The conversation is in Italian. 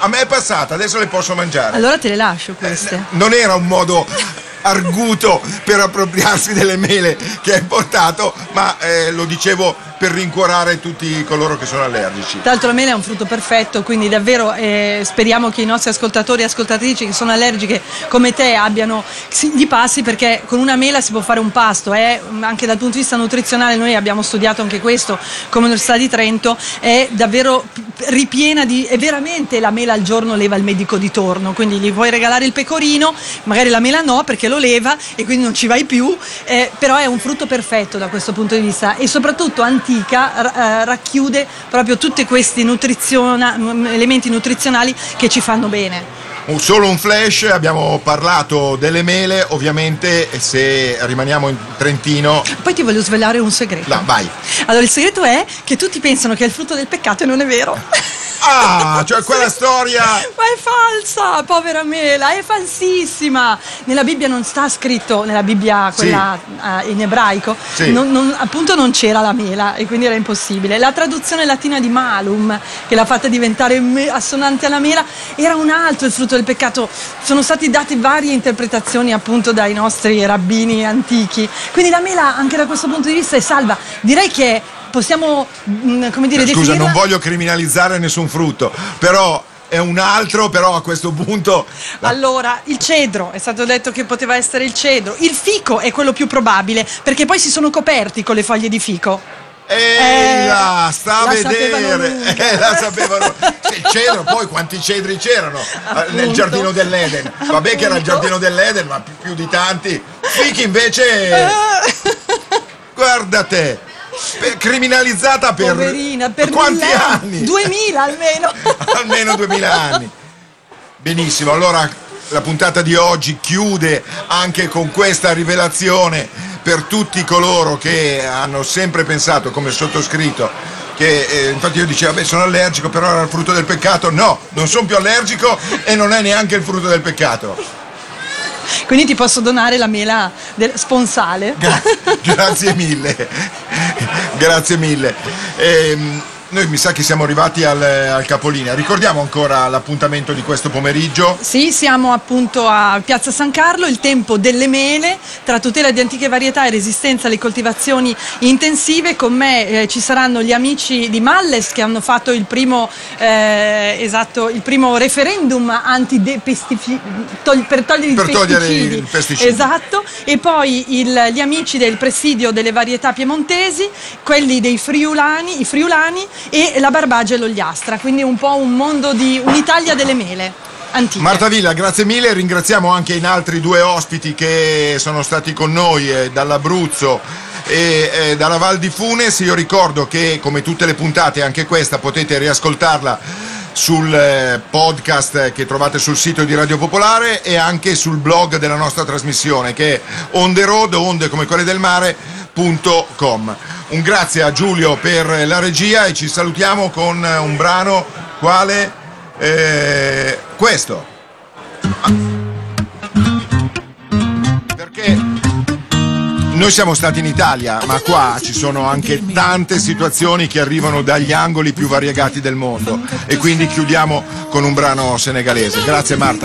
a me è passata, adesso le posso mangiare. Allora te le lascio queste. Non era un modo arguto per appropriarsi delle mele che hai portato, ma lo dicevo per rincuorare tutti coloro che sono allergici. Tra l'altro la mela è un frutto perfetto, quindi davvero speriamo che i nostri ascoltatori e ascoltatrici che sono allergiche come te gli passi, perché con una mela si può fare un pasto, anche dal punto di vista nutrizionale. Noi abbiamo studiato anche questo come Università di Trento, è davvero ripiena e veramente la mela al giorno leva il medico di torno, quindi gli puoi regalare il pecorino, magari la mela no perché lo leva e quindi non ci vai più, però è un frutto perfetto da questo punto di vista, e soprattutto antica, racchiude proprio tutti questi elementi nutrizionali che ci fanno bene. Solo un flash, abbiamo parlato delle mele, ovviamente se rimaniamo in Trentino. Poi ti voglio svelare un segreto. No, vai. Allora, il segreto è che tutti pensano che è il frutto del peccato e non è vero. Ah, cioè quella storia. Ma è falsa, povera mela, è falsissima. Nella Bibbia non sta scritto, nella Bibbia quella in ebraico, sì. Appunto non c'era la mela e quindi era impossibile. La traduzione latina di malum, che l'ha fatta diventare assonante alla mela, era un altro, il frutto del peccato. Sono stati date varie interpretazioni appunto dai nostri rabbini antichi. Quindi la mela anche da questo punto di vista è salva. Direi che possiamo, come dire, scusa, definirla... non voglio criminalizzare nessun frutto, però è un altro, però a questo punto... Allora, il cedro, è stato detto che poteva essere il cedro. Il fico è quello più probabile, perché poi si sono coperti con le foglie di fico. Sta a vedere, la sapevano. Il cedro, poi quanti cedri c'erano nel giardino dell'Eden? Vabbè che era il giardino dell'Eden, ma più di tanti. Fichi invece, guarda te, criminalizzata per, poverina, per quanti anni? 2000 almeno. Almeno 2000 anni. Benissimo, allora la puntata di oggi chiude anche con questa rivelazione per tutti coloro che hanno sempre pensato, come sottoscritto, che infatti io dicevo, sono allergico, però era il frutto del peccato. No, non sono più allergico e non è neanche il frutto del peccato. Quindi ti posso donare la mela sponsale. Grazie mille. Grazie mille. Noi mi sa che siamo arrivati al capolinea. Ricordiamo ancora l'appuntamento di questo pomeriggio? Sì, siamo appunto a Piazza San Carlo, il tempo delle mele, tra tutela di antiche varietà e resistenza alle coltivazioni intensive. Con me ci saranno gli amici di Malles che hanno fatto il primo referendum per togliere i pesticidi. Esatto, e poi gli amici del presidio delle varietà piemontesi, quelli dei friulani, i friulani, e la Barbagia e l'Ogliastra, quindi un po' un mondo di un'Italia delle mele antiche. Marta Villa, grazie mille, ringraziamo anche i altri due ospiti che sono stati con noi dall'Abruzzo e dalla Val di Funes. Io ricordo che come tutte le puntate anche questa potete riascoltarla sul podcast che trovate sul sito di Radio Popolare e anche sul blog della nostra trasmissione, che è On the Road, onde come quelle del mare.com. Un grazie a Giulio per la regia e ci salutiamo con un brano quale questo, perché noi siamo stati in Italia, ma qua ci sono anche tante situazioni che arrivano dagli angoli più variegati del mondo, e quindi chiudiamo con un brano senegalese. Grazie Marta.